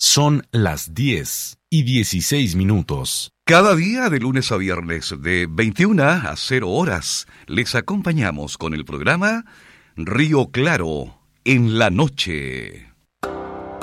Son las 10:16. Cada día de lunes a viernes de 21 a 0 horas les acompañamos con el programa Río Claro en la noche.